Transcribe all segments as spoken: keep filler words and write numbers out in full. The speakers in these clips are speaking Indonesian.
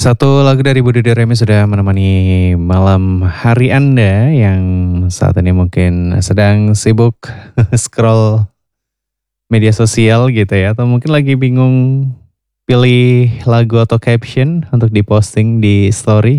Satu lagu dari Budi Doremi sudah menemani malam hari Anda yang saat ini mungkin sedang sibuk scroll media sosial gitu ya, atau mungkin lagi bingung pilih lagu atau caption untuk diposting di story.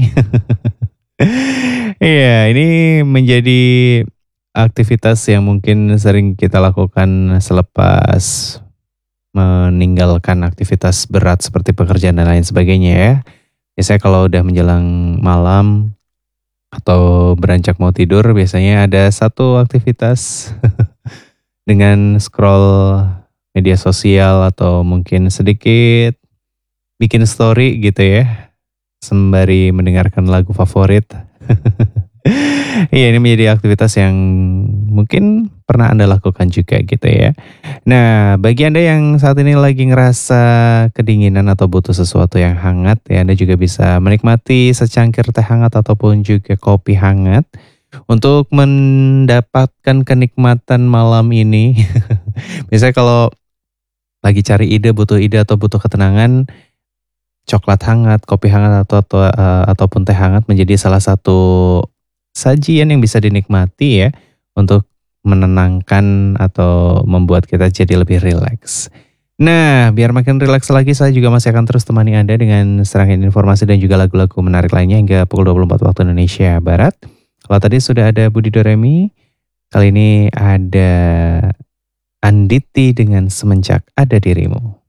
Iya, ini menjadi aktivitas yang mungkin sering kita lakukan selepas meninggalkan aktivitas berat seperti pekerjaan dan lain sebagainya ya. Biasanya kalau udah menjelang malam atau beranjak mau tidur, biasanya ada satu aktivitas dengan scroll media sosial atau mungkin sedikit bikin story gitu ya, sembari mendengarkan lagu favorit. Iya, ini menjadi aktivitas yang mungkin pernah Anda lakukan juga gitu ya. Nah, bagi Anda yang saat ini lagi ngerasa kedinginan atau butuh sesuatu yang hangat ya, Anda juga bisa menikmati secangkir teh hangat ataupun juga kopi hangat untuk mendapatkan kenikmatan malam ini. Biasanya kalau lagi cari ide, butuh ide atau butuh ketenangan, coklat hangat, kopi hangat atau, atau eh, ataupun teh hangat menjadi salah satu sajian yang bisa dinikmati ya untuk menenangkan atau membuat kita jadi lebih rileks. Nah, biar makin rileks lagi, saya juga masih akan terus temani Anda dengan serangkaian informasi dan juga lagu-lagu menarik lainnya hingga pukul dua puluh empat waktu Indonesia Barat. Kalau tadi sudah ada Budi Doremi, kali ini ada Anditi dengan Semenjak Ada Dirimu.